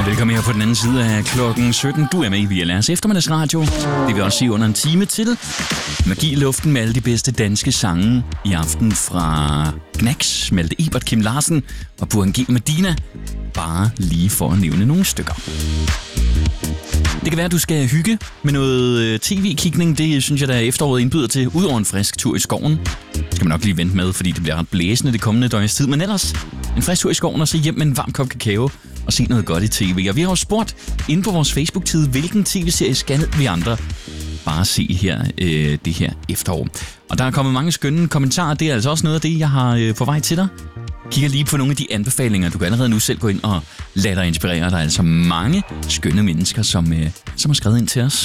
Velkommen her på den anden side af klokken 17. Du er med i VLR's eftermiddagsradio. Det vil også sige under en time til. Magi i luften med alle de bedste danske sange i aften fra Knacks, Malte Ebert, Kim Larsen og Burhan G. Medina. Bare lige for at nævne nogle stykker. Det kan være, at du skal hygge med noget tv-kigning. Det synes jeg, der efteråret indbyder til. Udover en frisk tur i skoven. Skal man nok lige vente med, fordi det bliver ret blæsende det kommende døgns tid. Men ellers en frisk tur i skoven og se hjem med en varm kop kakao og se noget godt i tv. Og vi har jo spurgt inde på vores Facebook-side, hvilken tv-serie skal vi andre bare se her det her efterår. Og der er kommet mange skønne kommentarer. Det er altså også noget af det, jeg har på vej til dig. Kigger lige på nogle af de anbefalinger. Du kan allerede nu selv gå ind og lade dig inspirere. Der er altså mange skønne mennesker, som har skrevet ind til os.